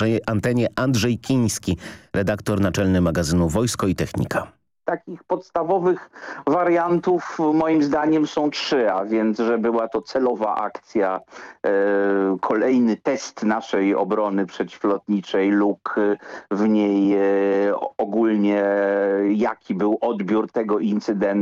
naszej antenie Andrzej Kiński, redaktor naczelny magazynu Wojsko i Technika. Takich podstawowych wariantów moim zdaniem są 3, a więc, że była to celowa akcja, kolejny test naszej obrony przeciwlotniczej, luk w niej, ogólnie jaki był odbiór tego incydentu.